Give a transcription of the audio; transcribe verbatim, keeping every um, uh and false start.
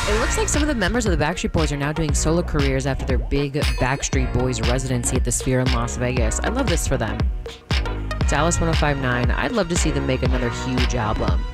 It looks like some of the members of the Backstreet Boys are now doing solo careers after their big Backstreet Boys residency at the Sphere in Las Vegas. I love this for them. Dallas one oh five point nine, I'd love to see them make another huge album.